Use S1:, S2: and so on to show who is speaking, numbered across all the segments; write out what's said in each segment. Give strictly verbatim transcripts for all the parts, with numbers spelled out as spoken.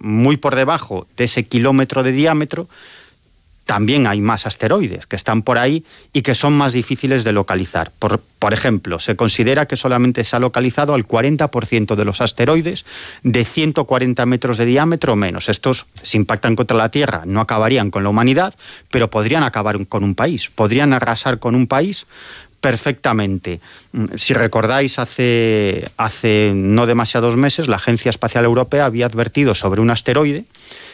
S1: muy por debajo de ese kilómetro de diámetro, también hay más asteroides que están por ahí y que son más difíciles de localizar. Por, por ejemplo, se considera que solamente se ha localizado al cuarenta por ciento de los asteroides de ciento cuarenta metros de diámetro o menos. Estos, si impactan contra la Tierra, no acabarían con la humanidad, pero podrían acabar con un país, podrían arrasar con un país perfectamente. Si recordáis, hace, hace no demasiados meses, la Agencia Espacial Europea había advertido sobre un asteroide,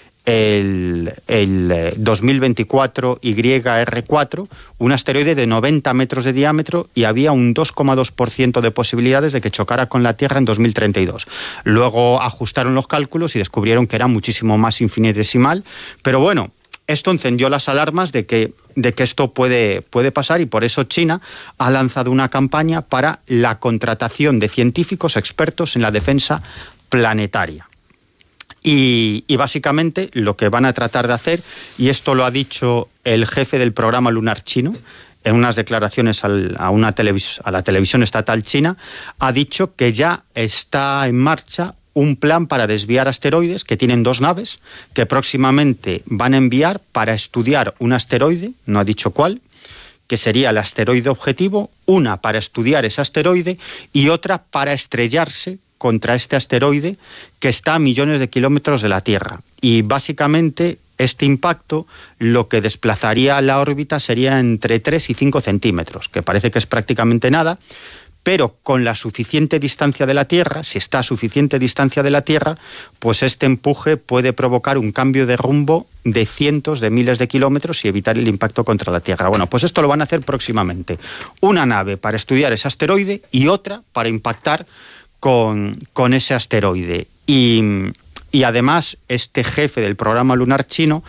S1: el, el dos mil veinticuatro Y R cuatro, un asteroide de noventa metros de diámetro, y había un dos coma dos por ciento de posibilidades de que chocara con la Tierra en dos mil treinta y dos. Luego ajustaron los cálculos y descubrieron que era muchísimo más infinitesimal, pero bueno, esto encendió las alarmas de que, de que esto puede, puede pasar, y por eso China ha lanzado una campaña para la contratación de científicos expertos en la defensa planetaria. Y, y básicamente lo que van a tratar de hacer, y esto lo ha dicho el jefe del programa lunar chino en unas declaraciones al, a, una televis- a la televisión estatal china, ha dicho que ya está en marcha un plan para desviar asteroides, que tienen dos naves, que próximamente van a enviar para estudiar un asteroide, no ha dicho cuál, que sería el asteroide objetivo, una para estudiar ese asteroide y otra para estrellarse contra este asteroide que está a millones de kilómetros de la Tierra. Y básicamente este impacto lo que desplazaría la órbita sería entre tres y cinco centímetros, que parece que es prácticamente nada, pero con la suficiente distancia de la Tierra, si está a suficiente distancia de la Tierra, pues este empuje puede provocar un cambio de rumbo de cientos de miles de kilómetros y evitar el impacto contra la Tierra. Bueno, pues esto lo van a hacer próximamente. Una nave para estudiar ese asteroide y otra para impactar con, con ese asteroide. Y, y además, este jefe del programa lunar chino,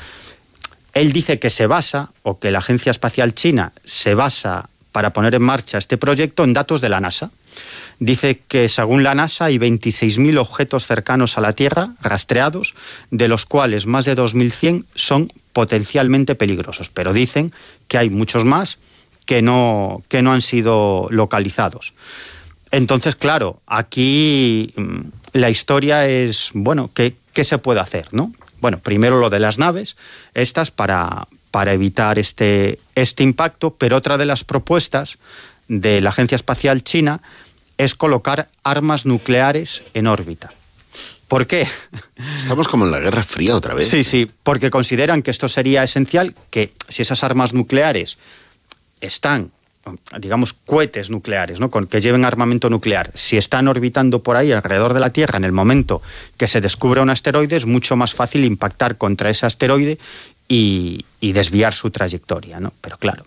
S1: él dice que se basa, o que la Agencia Espacial China se basa para poner en marcha este proyecto en datos de la NASA. Dice que según la NASA hay veintiséis mil objetos cercanos a la Tierra rastreados, de los cuales más de dos mil cien son potencialmente peligrosos, pero dicen que hay muchos más que no, que no han sido localizados. Entonces, claro, aquí la historia es, bueno, ¿qué, qué se puede hacer, no? Bueno, primero lo de las naves, estas para, para evitar este, este impacto, pero otra de las propuestas de la Agencia Espacial China es colocar armas nucleares en órbita. ¿Por qué?
S2: Estamos como en la Guerra Fría otra vez.
S1: Sí, sí, porque consideran que esto sería esencial, que si esas armas nucleares están, digamos, cohetes nucleares, ¿no?, con que lleven armamento nuclear, si están orbitando por ahí alrededor de la Tierra en el momento que se descubra un asteroide, es mucho más fácil impactar contra ese asteroide y, y desviar su trayectoria, ¿no? Pero claro,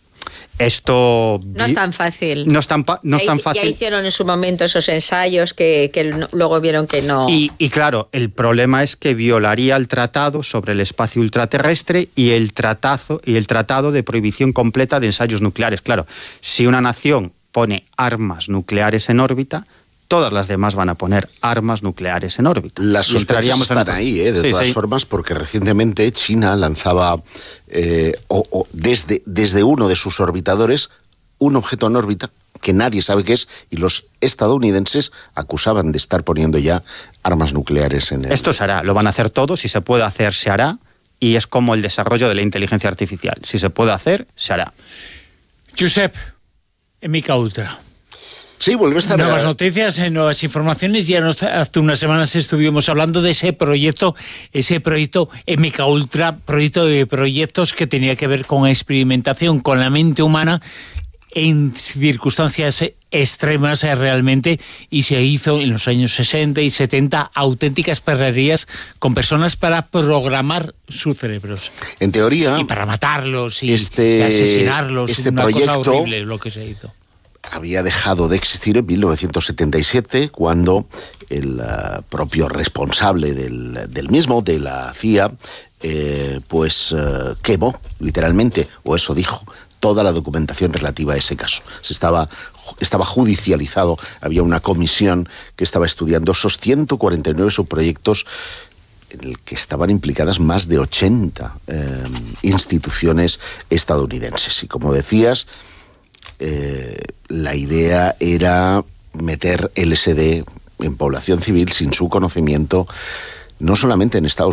S1: esto
S3: no es tan fácil.
S1: No es tan, pa- no es tan fácil.
S3: Ya hicieron en su momento esos ensayos que, que luego vieron que no.
S1: Y, y claro, el problema es que violaría el tratado sobre el espacio ultraterrestre y el tratado, y el tratado de prohibición completa de ensayos nucleares. Claro, si una nación pone armas nucleares en órbita, todas las demás van a poner armas nucleares en órbita.
S2: Las sospechas están ahí, ¿eh? de sí, todas sí. formas, porque recientemente China lanzaba, eh, o, o desde, desde uno de sus orbitadores, un objeto en órbita que nadie sabe qué es, y los estadounidenses acusaban de estar poniendo ya armas nucleares en el...
S1: Esto se hará, lo van a hacer todos, si se puede hacer, se hará, y es como el desarrollo de la inteligencia artificial. Si se puede hacer, se hará.
S4: Josep, Mica Ultra.
S2: Sí, vuelve a estar...
S4: Nuevas noticias, nuevas informaciones. Ya nos, hace unas semanas estuvimos hablando de ese proyecto, ese proyecto Mica Ultra, proyecto de proyectos que tenía que ver con experimentación con la mente humana en circunstancias extremas realmente, y se hizo en los años sesenta y setenta auténticas perrerías con personas para programar sus cerebros.
S2: En teoría...
S4: Y para matarlos y,
S2: este,
S4: y asesinarlos.
S2: Este
S4: una
S2: proyecto
S4: cosa horrible lo que se hizo.
S2: Había dejado de existir en mil novecientos setenta y siete, cuando el uh, propio responsable del, del mismo, de la C I A, eh, pues uh, quemó, literalmente, o eso dijo, toda la documentación relativa a ese caso. Se estaba, estaba judicializado, había una comisión que estaba estudiando esos ciento cuarenta y nueve subproyectos en el que estaban implicadas más de ochenta eh, instituciones estadounidenses. Y como decías, eh, la idea era meter L S D en población civil sin su conocimiento, no solamente en Estados